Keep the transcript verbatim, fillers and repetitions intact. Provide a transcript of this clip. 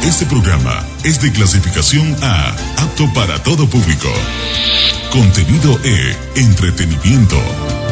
Este programa es de clasificación A, apto para todo público. Contenido E, entretenimiento.